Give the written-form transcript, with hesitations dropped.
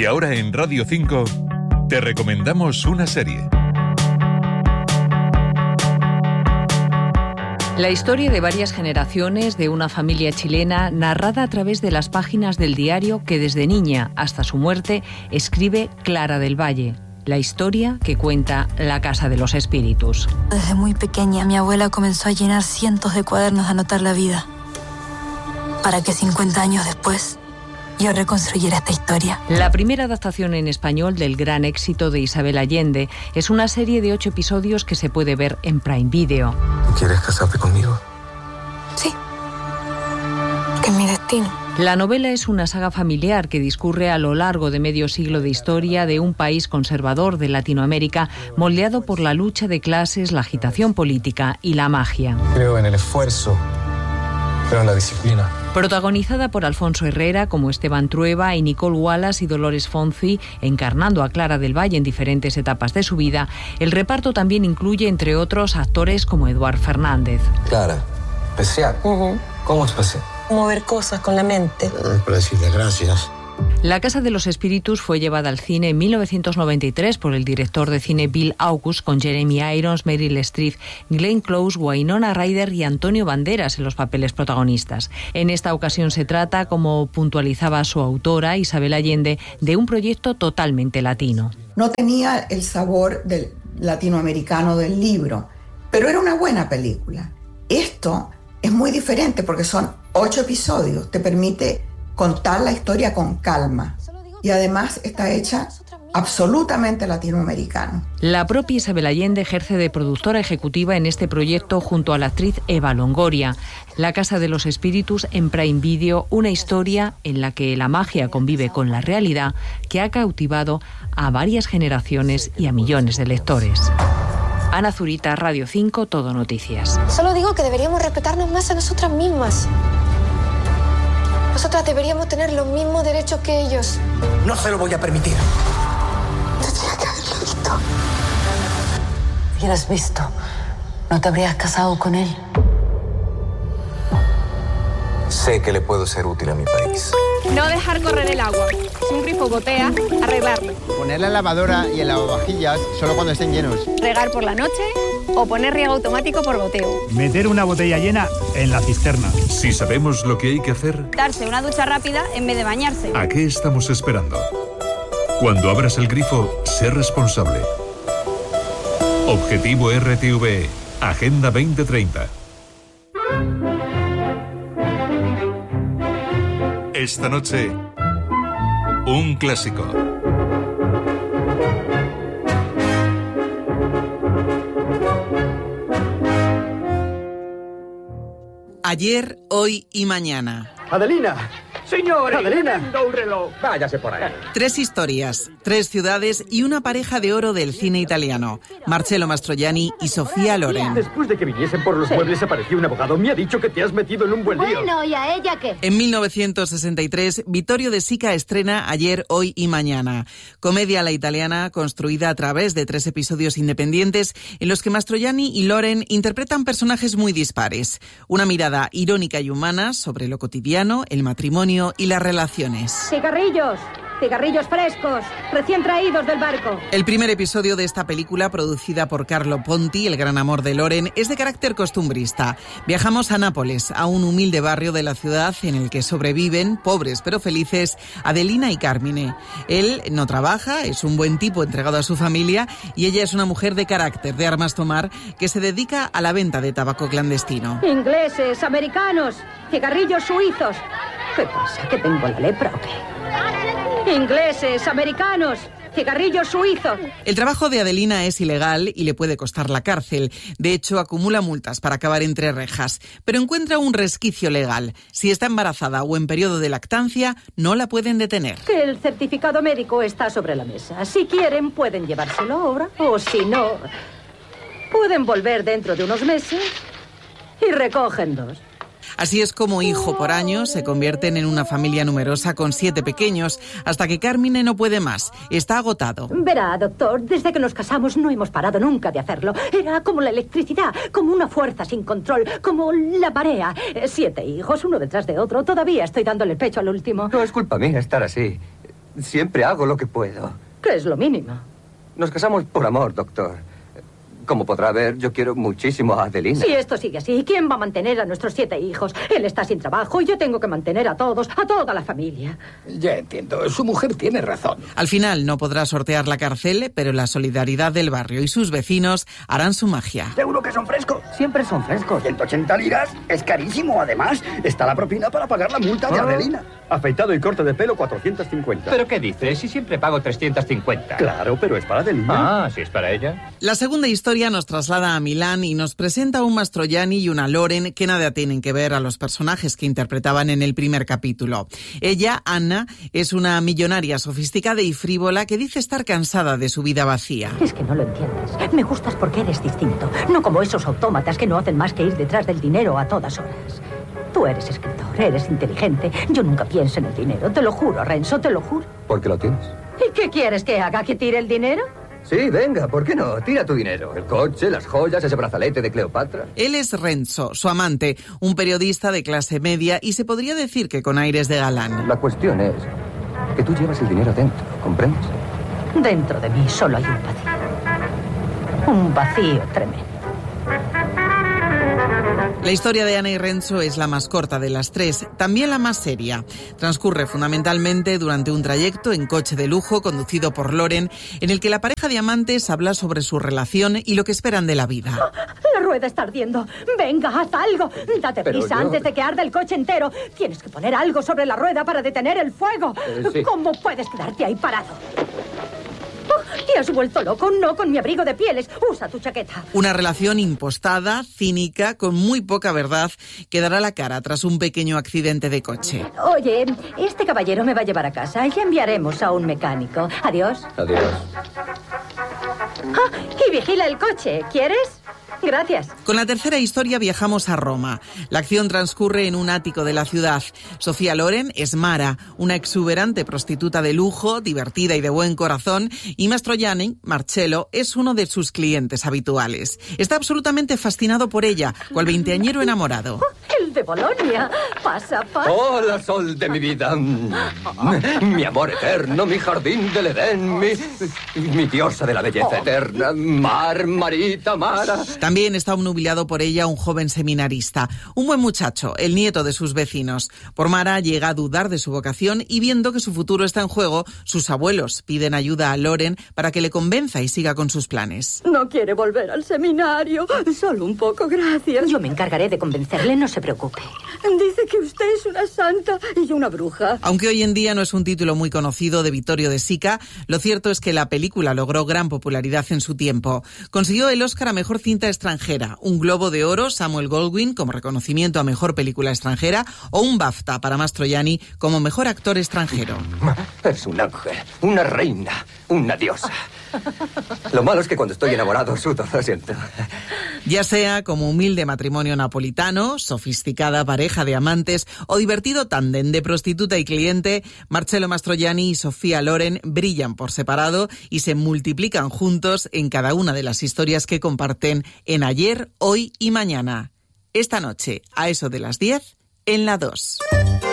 Y ahora en Radio 5 te recomendamos una serie. La historia de varias generaciones de una familia chilena narrada a través de las páginas del diario que desde niña hasta su muerte escribe Clara del Valle. La historia que cuenta La Casa de los Espíritus. Desde muy pequeña mi abuela comenzó a llenar cientos de cuadernos de anotar la vida, para que 50 años después yo reconstruyera esta historia. La primera adaptación en español del gran éxito de Isabel Allende es una serie de 8 episodios que se puede ver en Prime Video. ¿Quieres casarte conmigo? Sí, que es mi destino. La novela es una saga familiar que discurre a lo largo de medio siglo de historia de un país conservador de Latinoamérica, moldeado por la lucha de clases, la agitación política y la magia. Creo en el esfuerzo, creo en la disciplina. Protagonizada por Alfonso Herrera como Esteban Trueba y Nicole Wallace y Dolores Fonzi, encarnando a Clara del Valle en diferentes etapas de su vida, el reparto también incluye, entre otros, actores como Eduard Fernández. Clara, especial. ¿Cómo especial? Mover cosas con la mente. Para decirle gracias. La Casa de los Espíritus fue llevada al cine en 1993 por el director de cine Bill August, con Jeremy Irons, Meryl Streep, Glenn Close, Winona Ryder y Antonio Banderas en los papeles protagonistas. En esta ocasión se trata, como puntualizaba su autora, Isabel Allende, de un proyecto totalmente latino. No tenía el sabor del latinoamericano del libro, pero era una buena película. Esto es muy diferente porque son 8 episodios, te permite contar la historia con calma y además está hecha absolutamente latinoamericano. La propia Isabel Allende ejerce de productora ejecutiva en este proyecto junto a la actriz Eva Longoria. La Casa de los Espíritus en Prime Video, una historia en la que la magia convive con la realidad, que ha cautivado a varias generaciones y a millones de lectores. Ana Zurita, Radio 5, Todo Noticias. Solo digo que deberíamos respetarnos más a nosotras mismas. Nosotras deberíamos tener los mismos derechos que ellos. No se lo voy a permitir. Tendría que haberlo visto. Si hubieras visto, no te habrías casado con él. Sé que le puedo ser útil a mi país. No dejar correr el agua. Si un grifo gotea, arreglarlo. Poner la lavadora y el lavavajillas solo cuando estén llenos. Regar por la noche o poner riego automático por goteo. Meter una botella llena en la cisterna. Si sabemos lo que hay que hacer, Darse una ducha rápida en vez de bañarse. ¿a qué estamos esperando? Cuando abras el grifo, sé responsable. Objetivo RTVE, Agenda 2030. Esta noche, un clásico. Ayer, hoy y mañana. Adelina. Señor, Adelina. un reloj. Váyase por ahí. 3 historias, 3 ciudades y una pareja de oro del cine italiano. Marcello Mastroianni y Sofía Loren. Después de que viniesen por los muebles apareció un abogado. Me ha dicho que te has metido en un buen lío. Bueno, ¿y a ella qué? En 1963, Vittorio De Sica estrena Ayer, hoy y mañana. Comedia a la italiana construida a través de 3 episodios independientes en los que Mastroianni y Loren interpretan personajes muy dispares. Una mirada irónica y humana sobre lo cotidiano, el matrimonio y las relaciones. Cigarrillos frescos, recién traídos del barco. El primer episodio de esta película, producida por Carlo Ponti, el gran amor de Loren, es de carácter costumbrista. Viajamos a Nápoles, a un humilde barrio de la ciudad en el que sobreviven, pobres pero felices, Adelina y Carmine. Él no trabaja, es un buen tipo entregado a su familia, y ella es una mujer de carácter, de armas tomar, que se dedica a la venta de tabaco clandestino. Ingleses, americanos, cigarrillos suizos. ¿Qué pasa? ¿Que tengo la lepra o qué? Ingleses, americanos, cigarrillos suizos. El trabajo de Adelina es ilegal y le puede costar la cárcel. De hecho, acumula multas para acabar entre rejas. Pero encuentra un resquicio legal. Si está embarazada o en periodo de lactancia, no la pueden detener. Que el certificado médico está sobre la mesa. Si quieren, pueden llevárselo ahora. O si no, pueden volver dentro de unos meses y recogen 2. Así es como, hijo por año, se convierten en una familia numerosa con 7 pequeños, hasta que Carmine no puede más. Está agotado. Verá, doctor, desde que nos casamos no hemos parado nunca de hacerlo. Era como la electricidad, como una fuerza sin control, como la marea. 7 hijos, uno detrás de otro. Todavía estoy dándole pecho al último. No es culpa mía estar así. Siempre hago lo que puedo. ¿Qué es lo mínimo? Nos casamos por amor, doctor. Como podrá ver, yo quiero muchísimo a Adelina. Si esto sigue así, ¿quién va a mantener a nuestros 7 hijos? Él está sin trabajo y yo tengo que mantener a todos, a toda la familia. Ya entiendo, su mujer tiene razón. Al final no podrá sortear la cárcel, pero la solidaridad del barrio y sus vecinos harán su magia. ¿Seguro que son frescos? Siempre son frescos. 180 liras es carísimo. Además, está la propina para pagar la multa de Adelina. Afeitado y corte de pelo, 450. ¿Pero qué dices? Si siempre pago 350. Claro, pero es para Adelina. Ah, si es para ella. La segunda historia nos traslada a Milán y nos presenta a un Mastroianni y una Loren que nada tienen que ver a los personajes que interpretaban en el primer capítulo. Ella, Anna, es una millonaria sofisticada y frívola que dice estar cansada de su vida vacía. Es que no lo entiendes. Me gustas porque eres distinto. No como esos autómatas que no hacen más que ir detrás del dinero a todas horas. Tú eres escritor, eres inteligente. Yo nunca pienso en el dinero. Te lo juro, Renzo, te lo juro. ¿Por qué lo tienes? ¿Y qué quieres que haga? ¿Que tire el dinero? Sí, venga, ¿por qué no? Tira tu dinero. El coche, las joyas, ese brazalete de Cleopatra. Él es Renzo, su amante, un periodista de clase media y se podría decir que con aires de galán. La cuestión es que tú llevas el dinero dentro, ¿comprendes? Dentro de mí solo hay un vacío. Un vacío tremendo. La historia de Anna y Renzo es la más corta de las tres, también la más seria. Transcurre fundamentalmente durante un trayecto en coche de lujo conducido por Loren, en el que la pareja de amantes habla sobre su relación y lo que esperan de la vida. La rueda está ardiendo. Venga, haz algo. Date prisa antes de que arda el coche entero. Tienes que poner algo sobre la rueda para detener el fuego. Sí. ¿Cómo puedes quedarte ahí parado? ¿Te has vuelto loco? No con mi abrigo de pieles. Usa tu chaqueta. Una relación impostada, cínica, con muy poca verdad, que dará la cara tras un pequeño accidente de coche. Oye, este caballero me va a llevar a casa y enviaremos a un mecánico. Adiós. Adiós. Y vigila el coche. ¿Quieres? Gracias. Con la tercera historia viajamos a Roma. La acción transcurre en un ático de la ciudad. Sofía Loren es Mara, una exuberante prostituta de lujo, divertida y de buen corazón, y Mastroianni, Marcello, es uno de sus clientes habituales. Está absolutamente fascinado por ella, cual veinteañero enamorado. El de Bolonia. Pasa. Hola, sol de mi vida. Mi amor eterno, mi jardín del Edén, mi diosa de la belleza eterna. Marita, Mara. También está obnubilado por ella un joven seminarista, un buen muchacho, el nieto de sus vecinos. Por Mara llega a dudar de su vocación y viendo que su futuro está en juego, sus abuelos piden ayuda a Loren para que le convenza y siga con sus planes. No quiere volver al seminario. Solo un poco, gracias. Yo me encargaré de convencerle, no se preocupe. Dice que usted es una santa y yo una bruja. Aunque hoy en día no es un título muy conocido de Vittorio De Sica, lo cierto es que la película logró gran popularidad en su tiempo. Consiguió el Oscar a Mejor Cinta Extranjera, un Globo de Oro Samuel Goldwyn como reconocimiento a Mejor Película Extranjera o un BAFTA para Mastroianni como Mejor Actor Extranjero. Es un ángel, una reina, una diosa. Lo malo es que cuando estoy enamorado sudo, lo siento. Ya sea como humilde matrimonio napolitano, sofisticada pareja de amantes o divertido tándem de prostituta y cliente, Marcello Mastroianni y Sofía Loren brillan por separado y se multiplican juntos en cada una de las historias que comparten en Ayer, Hoy y Mañana. Esta noche, a eso de las 10, en la 2.